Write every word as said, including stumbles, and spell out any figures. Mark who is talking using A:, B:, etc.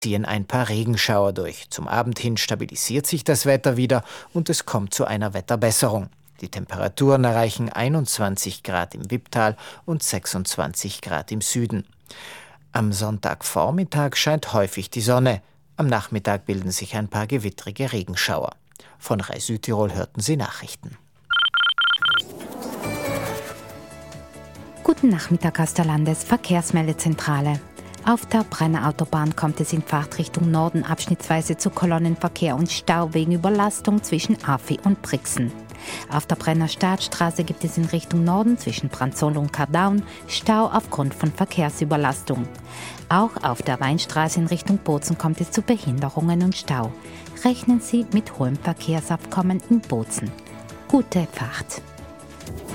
A: ziehen ein paar Regenschauer durch. Zum Abend hin stabilisiert sich das Wetter wieder und es kommt zu einer Wetterbesserung. Die Temperaturen erreichen einundzwanzig Grad im Wipptal und sechsundzwanzig Grad im Süden. Am Sonntagvormittag scheint häufig die Sonne. Am Nachmittag bilden sich ein paar gewittrige Regenschauer. Von Rai Südtirol hörten Sie Nachrichten.
B: Guten Nachmittag aus der Landesverkehrsmeldezentrale. Auf der Brenner Autobahn kommt es in Fahrtrichtung Norden abschnittsweise zu Kolonnenverkehr und Stau wegen Überlastung zwischen Afi und Brixen. Auf der Brenner Startstraße gibt es in Richtung Norden zwischen Branzol und Kardaun Stau aufgrund von Verkehrsüberlastung. Auch auf der Weinstraße in Richtung Bozen kommt es zu Behinderungen und Stau. Rechnen Sie mit hohem Verkehrsaufkommen in Bozen. Gute Fahrt!